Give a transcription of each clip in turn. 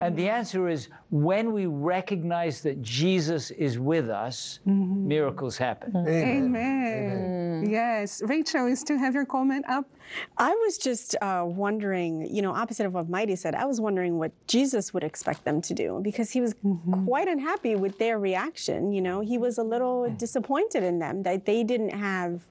And the answer is, when we recognize that Jesus is with us, miracles happen. Amen. Yes. Rachel, you still have your comment up? I was just wondering, opposite of what Mighty said, I was wondering what Jesus would expect them to do, because he was quite unhappy with their reaction. He was a little disappointed in them that they didn't have,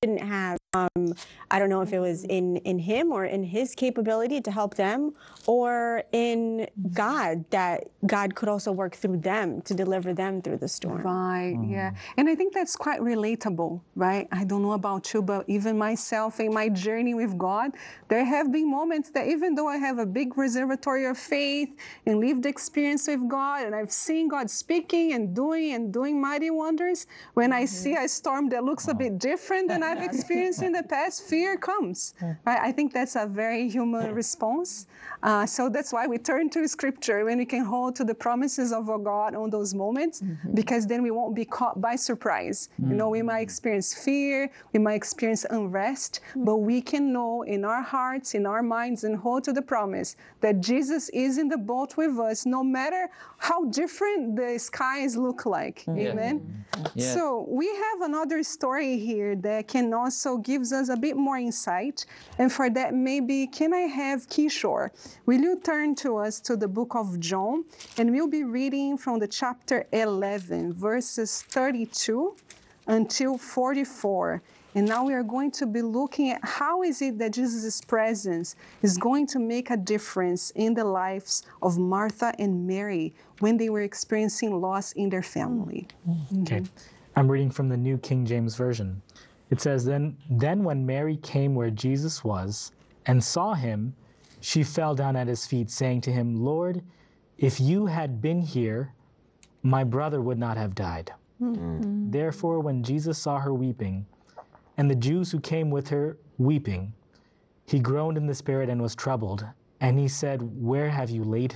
I don't know if it was in him or in his capability to help them, or in God, that God could also work through them to deliver them through the storm. Right, yeah. And I think that's quite relatable, right? I don't know about you, but even myself in my journey with God, there have been moments that even though I have a big reservoir of faith and lived experience with God, and I've seen God speaking and doing mighty wonders, when I see a storm that looks a bit different than I've experienced in the past, fear comes. Right? I think that's a very human response. So that's why we turn to Scripture when we can hold to the promises of our God on those moments, because then we won't be caught by surprise. We might experience fear, we might experience unrest, but we can know in our hearts, in our minds, and hold to the promise that Jesus is in the boat with us, no matter how different the skies look like. Amen? Yeah. So we have another story here that can also gives us a bit more insight. And for that, maybe can I have Kishore? Will you turn to us to the book of John? And we'll be reading from the chapter 11, verses 32 until 44. And now we are going to be looking at how is it that Jesus' presence is going to make a difference in the lives of Martha and Mary when they were experiencing loss in their family. Okay. I'm reading from the New King James Version. It says, Then when Mary came where Jesus was and saw him, she fell down at his feet, saying to him, Lord, if you had been here, my brother would not have died. Therefore, when Jesus saw her weeping, and the Jews who came with her weeping, he groaned in the spirit and was troubled. And he said, Where have you laid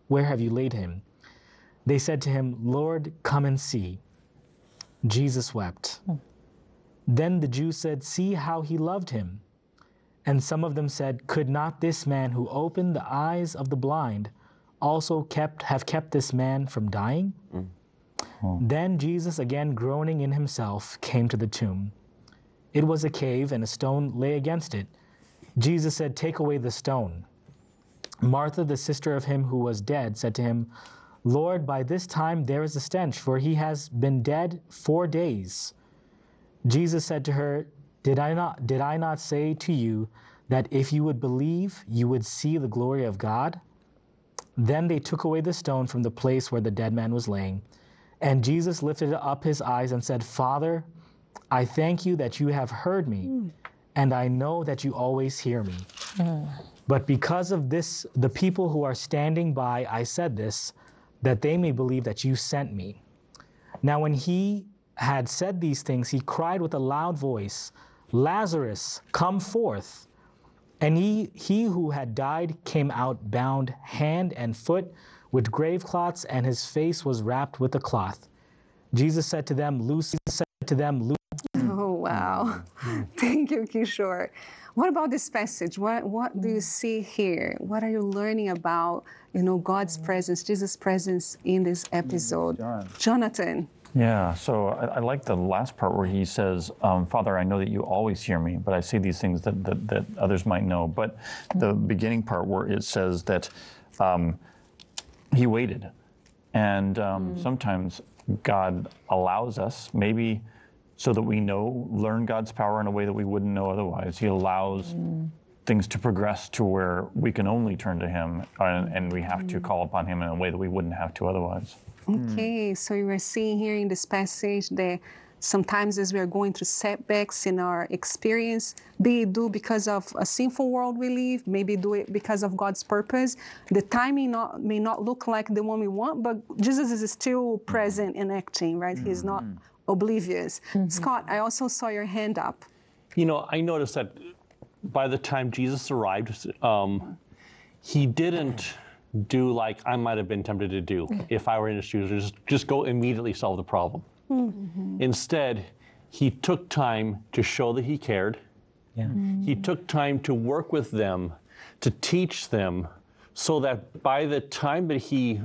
him? They said to him, Lord, come and see. Jesus wept. Then the Jews said, See how he loved him. And some of them said, Could not this man who opened the eyes of the blind also have kept this man from dying? Then Jesus, again groaning in himself, came to the tomb. It was a cave, and a stone lay against it. Jesus said, Take away the stone. Martha, the sister of him who was dead, said to him, Lord, by this time there is a stench, for he has been dead 4 days. Jesus said to her, Did I not say to you that if you would believe, you would see the glory of God? Then they took away the stone from the place where the dead man was laying. And Jesus lifted up his eyes and said, Father, I thank you that you have heard me, and I know that you always hear me. But because of this, the people who are standing by, I said this, that they may believe that you sent me. Now when he had said these things, he cried with a loud voice, Lazarus, come forth. And he who had died came out bound hand and foot with grave cloths, and his face was wrapped with a cloth. Jesus said to them, Loose. Oh, wow. Thank you, Kishore. What about this passage? What do you see here? What are you learning about, God's presence, Jesus' presence in this episode? Jonathan. Yeah, so I like the last part where he says, Father, I know that you always hear me, but I say these things that others might know. But the beginning part where it says that he waited. And sometimes God allows us, maybe so that we learn God's power in a way that we wouldn't know otherwise. He allows things to progress to where we can only turn to him, and we have to call upon him in a way that we wouldn't have to otherwise. Okay, so you are seeing here in this passage that sometimes as we are going through setbacks in our experience, be it due because of a sinful world we live, maybe do it because of God's purpose, the timing may not look like the one we want, but Jesus is still present and acting, right? He's not oblivious. Scott, I also saw your hand up. I noticed that by the time Jesus arrived, he didn't do like I might have been tempted to do if I were in his shoes, just go immediately solve the problem. Instead, he took time to show that he cared. He took time to work with them, to teach them so that by the time that he